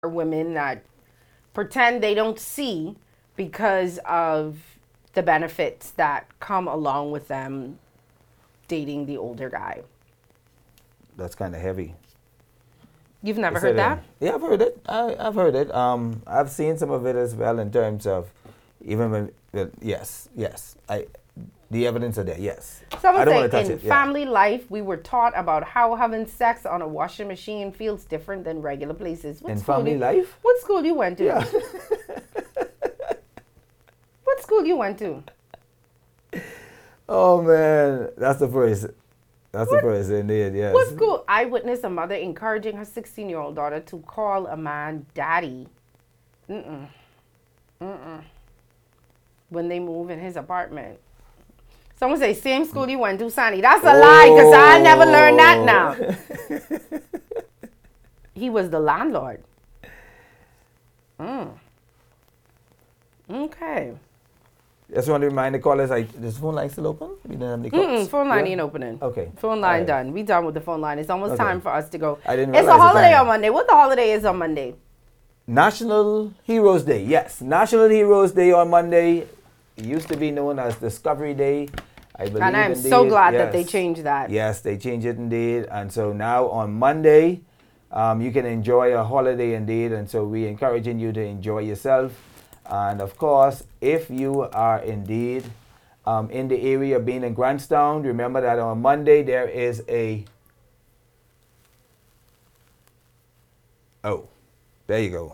women that pretend they don't see because of the benefits that come along with them dating the older guy. That's kind of heavy. You've never heard that? Yeah, I've heard it. I've heard it. I've seen some of it as well in terms of even when, yes. The evidence are there, yes. Someone I don't say want to touch in it. Yeah. family life, we were taught about how having sex on a washing machine feels different than regular places. In family life? What school you went to? Yeah. What school you went to? Oh man, that's the first. That's the first indeed, yes. What school? I witnessed a mother encouraging her 16-year-old daughter to call a man daddy. When they move in his apartment. Someone say, same school you went to, Sonny. That's a lie, because I never learned that now. He was the landlord. Okay. Just want to remind the callers, this phone line still open? We didn't have any calls? Phone line ain't opening. Okay. Phone line done. We done with the phone line. It's almost time for us to go. I didn't It's a realize the holiday time. on Monday. What the holiday is on Monday? National Heroes Day, yes. National Heroes Day on Monday. It used to be known as Discovery Day. I believe And I'm indeed, so glad that yes. they changed that. Yes, they changed it indeed. And so now on Monday, you can enjoy a holiday indeed. And so we're encouraging you to enjoy yourself. And of course, if you are indeed in the area of being in Grantstown, remember that on Monday there is a... Oh, there you go.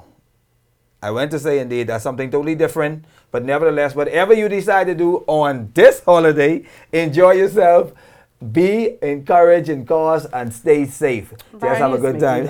I went to say indeed that's something totally different, but nevertheless, whatever you decide to do on this holiday, enjoy yourself, be encouraged in cause, and stay safe. Just have a good time.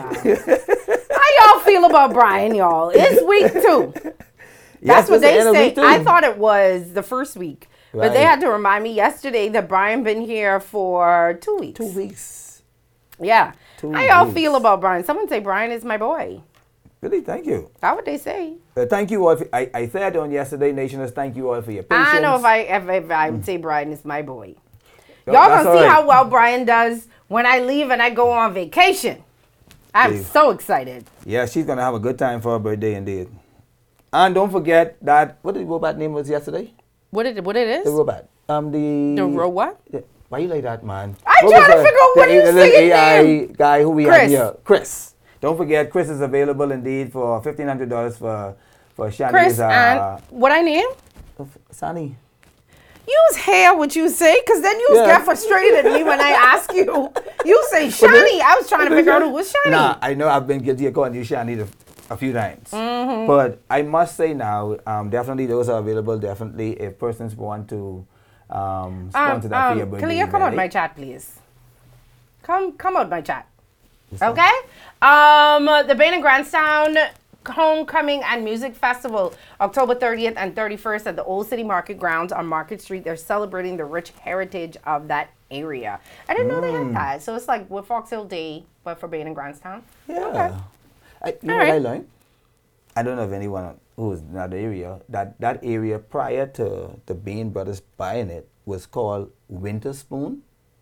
How y'all feel about Brian, y'all? It's week 2. That's what they say. I thought it was the first week, but they had to remind me yesterday that Brian been here for 2 weeks. 2 weeks. Yeah. How y'all feel about Brian? Someone say Brian is my boy. Really, thank you. How would they say? Thank you all. I said on yesterday, Nationers, thank you all for your patience. I don't know if I would say Brian is my boy. Y'all gonna see how well Brian does when I leave and I go on vacation. I'm so excited. Yeah, she's gonna have a good time for her birthday indeed. And don't forget that, what did the robot name was yesterday? What it is? The robot. The robot? Why you like that, man? I'm trying to figure out what you say AI name. guy who we Chris. have here. Chris. Don't forget, Chris is available indeed for $1,500 for Shani's... Chris, and what I name? Sonny. Use hair what you say, because then you get frustrated at me when I ask you. You say Shani. I was trying to figure out who was Shani. Nah, I know I've been guilty of calling you Shani a few times. But I must say now, definitely those are available. Definitely, if persons want to sponsor that for your birthday. Kalia, come out my chat, please. Come out my chat. Okay? The Bain and Grantstown Homecoming and Music Festival, October 30th and 31st at the Old City Market Grounds on Market Street. They're celebrating the rich heritage of that area. I didn't know they had that. So it's like with Fox Hill Day, but for Bain and Grantstown. Yeah. Okay. You know what I learned? I don't know if anyone who was in that area, that area prior to the Bain brothers buying it was called Winterspoon.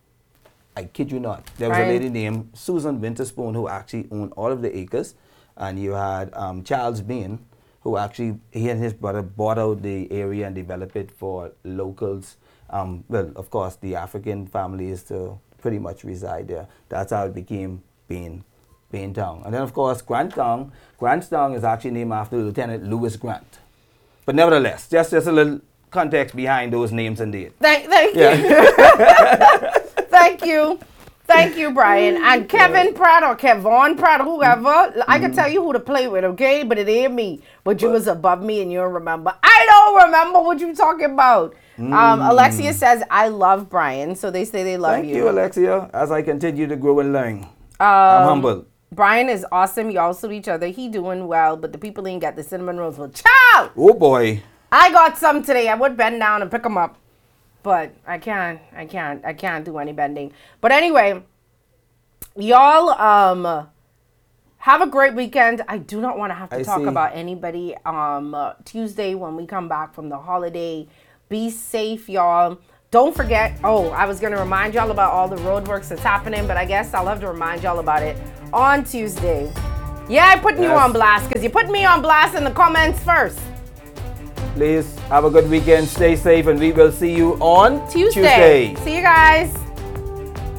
I kid you not. There was a lady named Susan Winterspoon who actually owned all of the acres. And you had Charles Bain, who actually, he and his brother bought out the area and developed it for locals. Well, of course, the African families to pretty much reside there. That's how it became Bain Town. And then, of course, Grantstown is actually named after Lieutenant Lewis Grant. But nevertheless, just a little context behind those names indeed. Thank you. Thank you, Brian. And Kevin Pratt or Kevon Pratt, whoever, I can tell you who to play with, okay? But it ain't me. But you was above me and you don't remember. I don't remember what you talking about. Alexia says, I love Brian. So they say they love you. Thank you, Alexia, as I continue to grow and learn. I'm humble. Brian is awesome. Y'all suit each other. He doing well, but the people ain't got the cinnamon rolls. Well, child! Oh, boy. I got some today. I would bend down and pick them up. But I can't do any bending. But anyway, y'all have a great weekend. I do not want to have to talk about anybody Tuesday when we come back from the holiday. Be safe, y'all. Don't forget, I was going to remind y'all about all the road works that's happening, but I guess I'll have to remind y'all about it on Tuesday. Yeah, I putting you Yes. on blast because you put me on blast in the comments first. Please have a good weekend. Stay safe, and we will see you on Tuesday. See you guys.